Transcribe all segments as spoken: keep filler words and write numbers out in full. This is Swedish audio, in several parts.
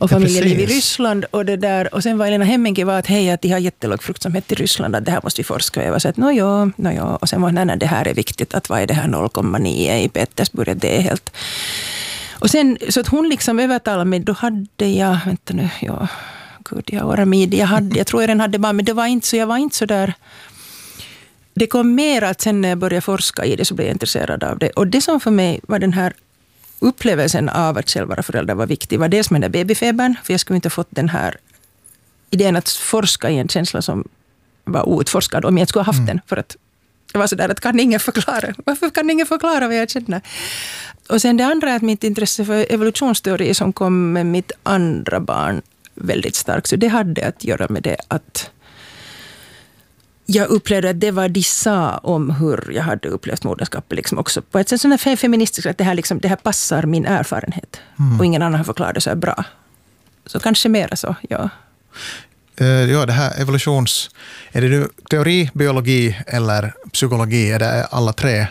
och familjeliv ja, i Ryssland och det där. Och sen var Elina Hemminki var att hej, att de har jättelåg fruktsamhet i Ryssland, att det här måste vi forska. Och jag var så att no, ja, no, ja. Och sen var nej, nej, det här är viktigt, att vad är det här noll komma nio i Petersburg, det är helt... Och sen, så att hon liksom övertalade mig, då hade jag, vänta nu, ja, gud, jag var ramid, jag hade, jag tror jag den hade bara, men det var inte så, jag var inte så där... Det kom mer att sen när jag började forska i det så blev jag intresserad av det. Och det som för mig var den här upplevelsen av att själv vara förälder var viktig var dels med den där babyfebern, för jag skulle inte ha fått den här idén att forska i en känsla som var outforskad om jag skulle ha haft mm. den. För att det var så där att kan ingen förklara. Varför kan ingen förklara vad jag känner? Och sen det andra är att mitt intresse för evolutionsteori som kom med mitt andra barn väldigt starkt. Så det hade att göra med det att jag upplevde att det var de sa om hur jag hade upplevt moderskapet liksom också på ett sätt sådant här feministiskt att det här, liksom, det här passar min erfarenhet. Mm. Och ingen annan har förklarat det så här bra. Så kanske mera så, ja. Uh, ja, det här evolutions... Är det nu teori, biologi eller psykologi? Är det alla tre?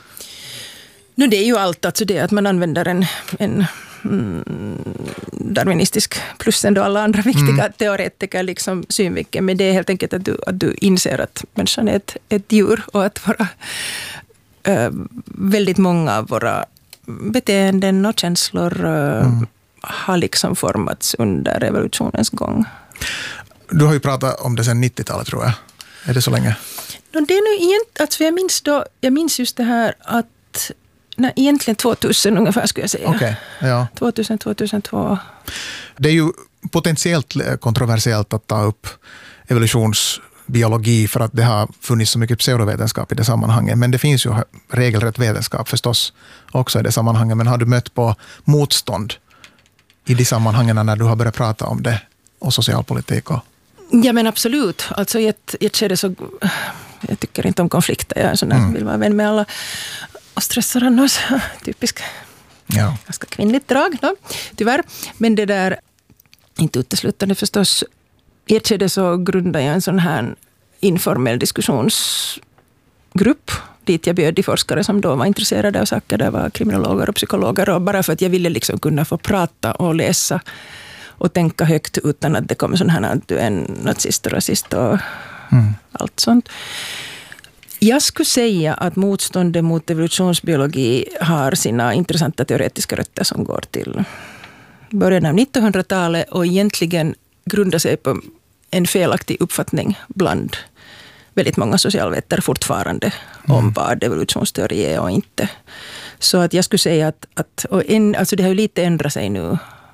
Nu det är ju allt, alltså det att man använder en... en Mm, darwinistisk plus ändå alla andra viktiga mm. teoretiker liksom synvinkeln, men det är helt enkelt att du, att du inser att människan är ett, ett djur och att våra äh, väldigt många av våra beteenden och känslor äh, mm. har liksom formats under evolutionens gång. Du har ju pratat om det sedan nittiotalet tror jag. Är det så länge? No, det är nu egentligen, alltså jag minns då, jag minns just det här att nej, egentligen tvåtusen ungefär skulle jag säga. Okay, ja. tvåtusen till tvåtusentvå. Det är ju potentiellt kontroversiellt att ta upp evolutionsbiologi för att det har funnits så mycket pseudovetenskap i det sammanhanget. Men det finns ju regelrätt vetenskap förstås också i det sammanhanget. Men har du mött på motstånd i de sammanhangen när du har börjat prata om det och socialpolitik? Och... Ja men absolut. Alltså i ett, i ett skede så jag tycker inte om konflikter. Jag är sån där, mm. vill vara vän med alla. Och stressar annars. Typiskt. Ja. Ganska kvinnligt drag, då, tyvärr. Men det där, inte uteslutande förstås. I ett skede så grundade jag en sån här informell diskussionsgrupp. Dit jag bjöd de forskare som då var intresserade av saker. Det var kriminologer och psykologer. Och bara för att jag ville liksom kunna få prata och läsa och tänka högt utan att det kom sån här att du är en nazist och rasist och mm. allt sånt. Jag skulle säga att motståndet mot evolutionsbiologi har sina intressanta teoretiska rötter som går till början av nittonhundratalet och egentligen grundar sig på en felaktig uppfattning bland väldigt många socialvetare fortfarande mm. om vad evolutionsteori är och inte. Så att jag skulle säga att, att och en, alltså det har ju lite ändrat sig nu.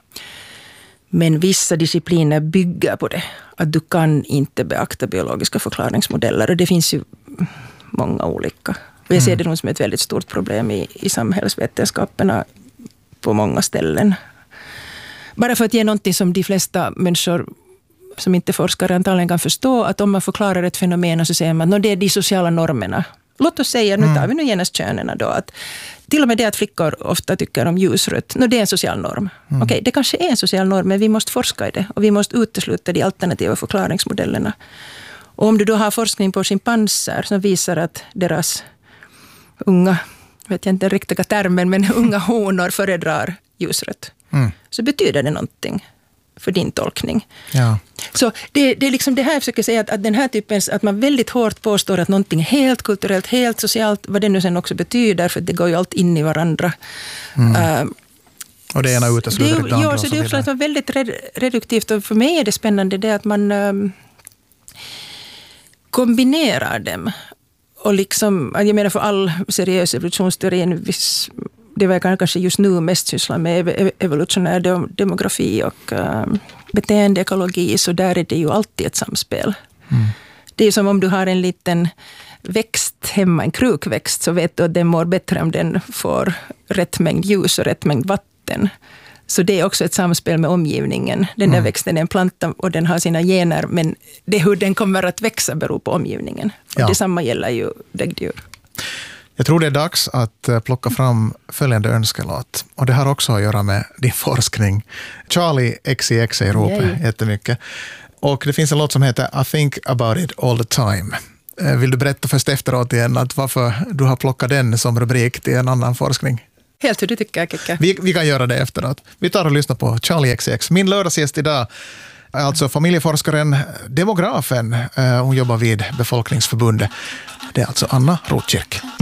Men vissa discipliner bygger på det. Att du kan inte beakta biologiska förklaringsmodeller. Och det finns ju många olika. Och jag ser det nog som ett väldigt stort problem i, i samhällsvetenskaperna på många ställen. Bara för att ge någonting som de flesta människor som inte forskar antagligen kan förstå. Att om man förklarar ett fenomen så säger man att det är de sociala normerna. Låt oss säga, nu tar vi nu genast könerna då, att till och med det att flickor ofta tycker om ljusrött, no, det är en social norm. Mm. Okej, det kanske är en social norm, men vi måste forska i det. Och vi måste utesluta de alternativa förklaringsmodellerna. Och om du då har forskning på schimpanser som visar att deras unga, vet jag inte den riktiga termen, men unga honor föredrar ljusrött. Mm. Så betyder det någonting för din tolkning. Ja. Så det, det är liksom det här jag försöker säga, att, att den här typen, att man väldigt hårt påstår att någonting är helt kulturellt, helt socialt, vad det nu sen också betyder, för det går ju allt in i varandra. Mm. Uh, och det ena utesluter det andra. Ja, så det är så väldigt reduktivt, och för mig är det spännande det att man um, kombinerar dem. Och liksom, jag menar för all seriös evolutionsteori, en viss, det var jag kanske just nu mest sysslar med evolutionär demografi och um, beteendeekologi, så där är det ju alltid ett samspel. Mm. Det är som om du har en liten växt hemma, en krukväxt, så vet du att den mår bättre om den får rätt mängd ljus och rätt mängd vatten. Så det är också ett samspel med omgivningen. Den där mm. växten är en planta och den har sina gener, men det hur den kommer att växa beror på omgivningen. Och ja. Detsamma gäller ju däggdjur. Jag tror det är dags att plocka fram följande önskelåt. Och det har också att göra med din forskning. Charlie X C X i ropet jättemycket. Och det finns en låt som heter I think about it all the time. Vill du berätta först efteråt igen att varför du har plockat den som rubrik till en annan forskning? Helt hur du tycker, Kekka. Vi, vi kan göra det efteråt. Vi tar och lyssnar på Charlie X C X. Min lördagsgäst idag är alltså familjeforskaren, demografen. Hon jobbar vid Befolkningsförbundet. Det är alltså Anna Rotkirk.